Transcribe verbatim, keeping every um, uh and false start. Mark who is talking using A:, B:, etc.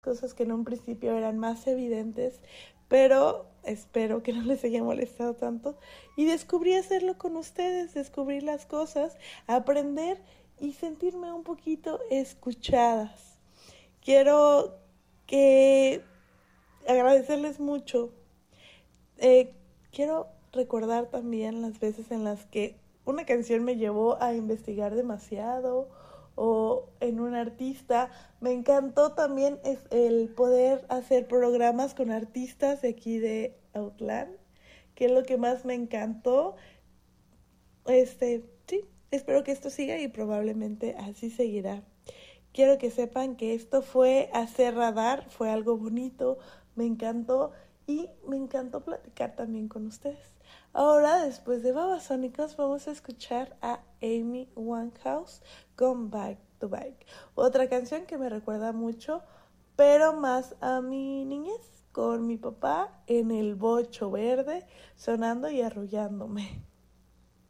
A: cosas que en un principio eran más evidentes, pero espero que no les haya molestado tanto. Y descubrí hacerlo con ustedes, descubrir las cosas, aprender y sentirme un poquito escuchadas. Quiero que agradecerles mucho. Eh, quiero recordar también las veces en las que una canción me llevó a investigar demasiado o en un artista. Me encantó también es el poder hacer programas con artistas de aquí de Outland, que es lo que más me encantó. Este, sí, espero que esto siga y probablemente así seguirá. Quiero que sepan que esto fue hacer radar, fue algo bonito, me encantó y me encantó platicar también con ustedes. Ahora, después de Babasónicos, vamos a escuchar a Amy Winehouse con Back to Back. Otra canción que me recuerda mucho, pero más a mi niñez, con mi papá en el bocho verde, sonando y arrullándome.